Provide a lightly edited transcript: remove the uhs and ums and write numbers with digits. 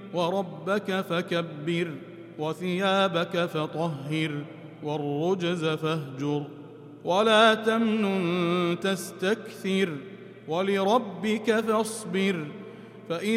وربك فكبر وثيابك فطهر والرجز فاهجر ولا تمنن تستكثر ولربك فاصبر